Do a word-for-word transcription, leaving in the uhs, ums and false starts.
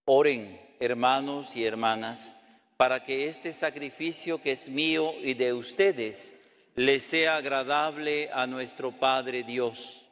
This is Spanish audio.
Oren, hermanos y hermanas, para que este sacrificio que es mío y de ustedes les sea agradable a nuestro Padre Dios.